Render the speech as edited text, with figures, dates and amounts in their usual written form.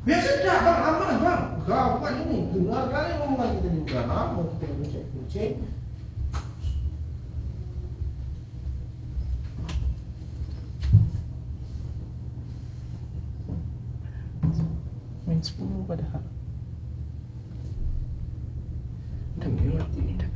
Ya sudah bang, aman bang. Enggak, bukan ini. Dengar kali omongan kita juga. Mau kita kucing. Main 10 padahal. Udah matiin.